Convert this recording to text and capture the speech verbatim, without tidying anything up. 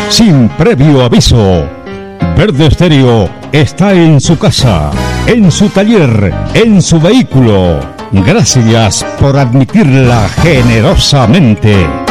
sin previo aviso. Verde Estéreo está en su casa, en su taller, en su vehículo. Gracias por admitirla generosamente.